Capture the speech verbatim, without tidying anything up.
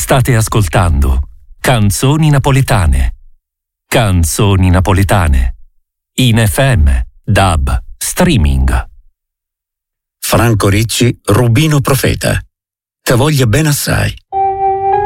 State ascoltando Canzoni Napoletane. Canzoni Napoletane. In F M, D A B, streaming. Franco Ricci, Rubino Profeta. Te voglia ben assai.